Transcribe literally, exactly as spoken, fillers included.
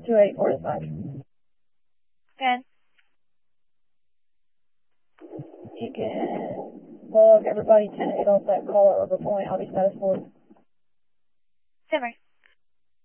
two eight four five. Good. You can log everybody ten eight off that caller over point. I'll be status forward. Simmer.